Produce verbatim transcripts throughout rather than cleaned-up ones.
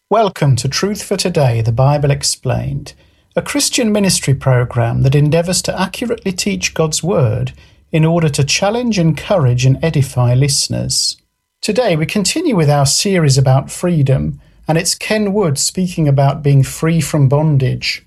Welcome to Truth for Today, the Bible Explained, a Christian ministry program that endeavours to accurately teach God's Word in order to challenge, encourage and edify listeners. Today we continue with our series about freedom, and it's Ken Wood speaking about being free from bondage.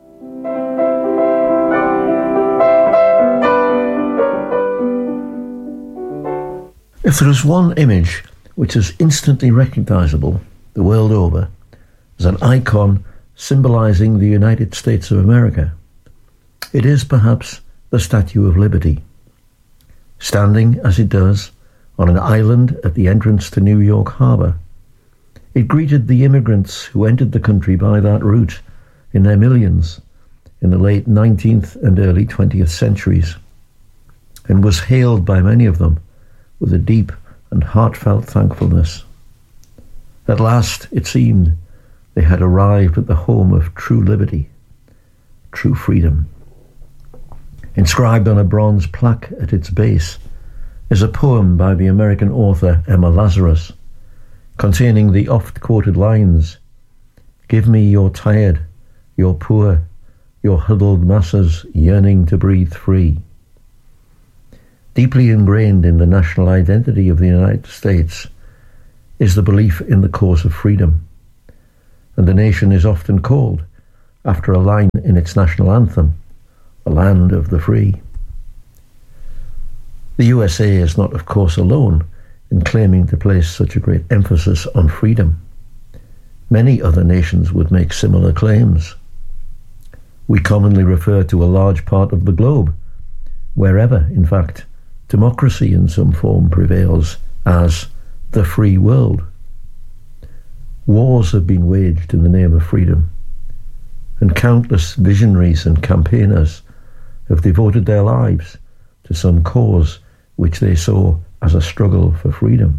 If there is one image which is instantly recognisable the world over as an icon symbolising the United States of America, it is perhaps the Statue of Liberty. Standing, as it does, on an island at the entrance to New York Harbour, it greeted the immigrants who entered the country by that route in their millions in the late nineteenth and early twentieth centuries, and was hailed by many of them with a deep and heartfelt thankfulness. At last, it seemed, they had arrived at the home of true liberty, true freedom. Inscribed on a bronze plaque at its base is a poem by the American author Emma Lazarus, containing the oft-quoted lines, "Give me your tired, your poor, your huddled masses yearning to breathe free." Deeply ingrained in the national identity of the United States is the belief in the cause of freedom, and the nation is often called after a line in its national anthem, "The land of the free." The U S A is not, of course, alone in claiming to place such a great emphasis on freedom. Many other nations would make similar claims. We commonly refer to a large part of the globe, wherever, in fact, democracy in some form prevails, as the free world. Wars have been waged in the name of freedom, and countless visionaries and campaigners have devoted their lives to some cause which they saw as a struggle for freedom.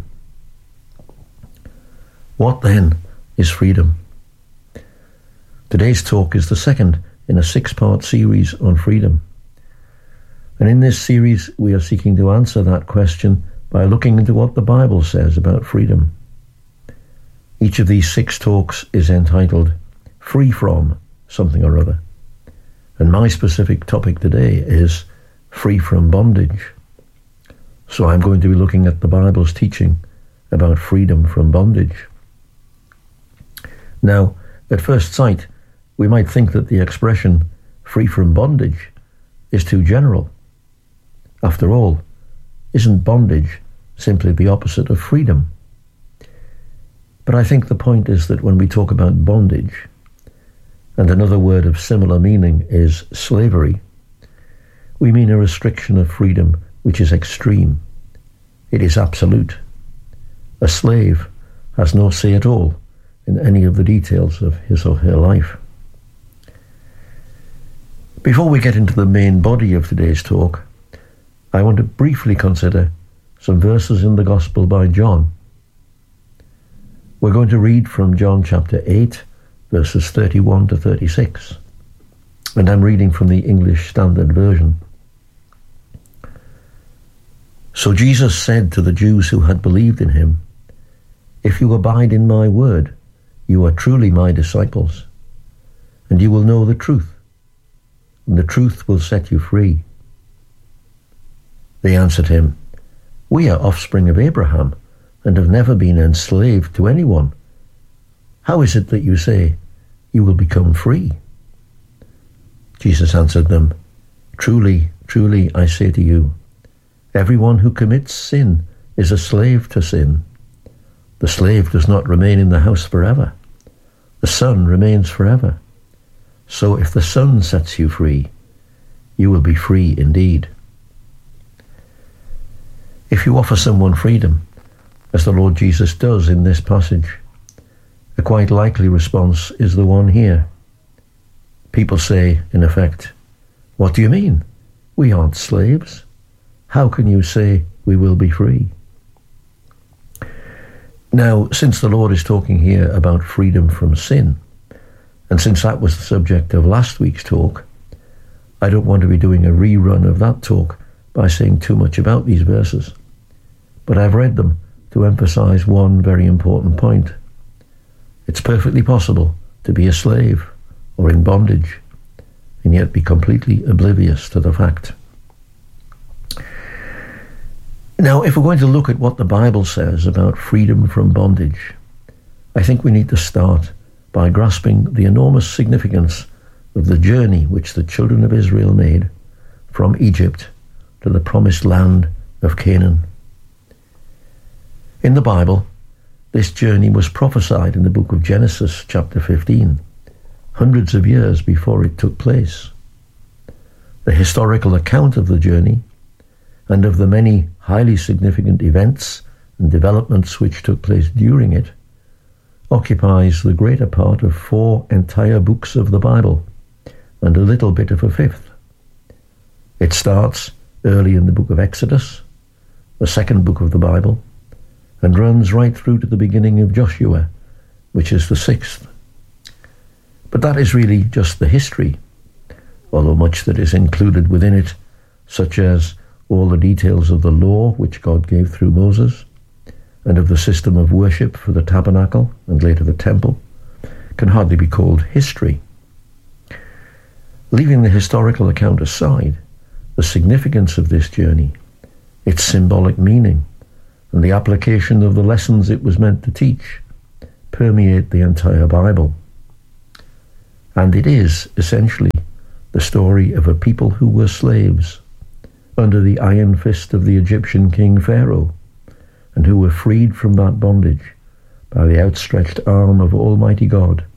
What then is freedom? Today's talk is the second in a six-part series on freedom. And in this series, we are seeking to answer that question by looking into what the Bible says about freedom. Each of these six talks is entitled Free From Something or Other. And my specific topic today is Free from Bondage. So I'm going to be looking at the Bible's teaching about freedom from bondage. Now, at first sight, we might think that the expression free from bondage is too general. After all, isn't bondage simply the opposite of freedom? But I think the point is that when we talk about bondage, and another word of similar meaning is slavery, we mean a restriction of freedom which is extreme. It is absolute. A slave has no say at all in any of the details of his or her life. Before we get into the main body of today's talk, I want to briefly consider some verses in the Gospel by John. We're going to read from John chapter eight, verses thirty-one to thirty-six, and I'm reading from the English Standard Version. So Jesus said to the Jews who had believed in him, "If you abide in my word, you are truly my disciples, and you will know the truth, and the truth will set you free." They answered him, "We are offspring of Abraham and have never been enslaved to anyone. How is it that you say, 'You will become free'?" Jesus answered them, "Truly, truly, I say to you, everyone who commits sin is a slave to sin. The slave does not remain in the house forever. The Son remains forever. So if the Son sets you free, you will be free indeed." If you offer someone freedom, as the Lord Jesus does in this passage, a quite likely response is the one here. People say, in effect, "What do you mean? We aren't slaves. How can you say we will be free?" Now, since the Lord is talking here about freedom from sin, and since that was the subject of last week's talk, I don't want to be doing a rerun of that talk by saying too much about these verses, but I've read them to emphasize one very important point. It's perfectly possible to be a slave or in bondage and yet be completely oblivious to the fact. Now, if we're going to look at what the Bible says about freedom from bondage, I think we need to start by grasping the enormous significance of the journey which the children of Israel made from Egypt to the promised land of Canaan. In the Bible, this journey was prophesied in the book of Genesis, chapter fifteen, hundreds of years before it took place. The historical account of the journey and of the many highly significant events and developments which took place during it occupies the greater part of four entire books of the Bible and a little bit of a fifth. It starts early in the book of Exodus, the second book of the Bible, and runs right through to the beginning of Joshua, which is the sixth. But that is really just the history, although much that is included within it, such as all the details of the law which God gave through Moses, and of the system of worship for the tabernacle and later the temple, can hardly be called history. Leaving the historical account aside, the significance of this journey, its symbolic meaning, and the application of the lessons it was meant to teach permeate the entire Bible. And it is, essentially, the story of a people who were slaves under the iron fist of the Egyptian king Pharaoh, and who were freed from that bondage by the outstretched arm of Almighty God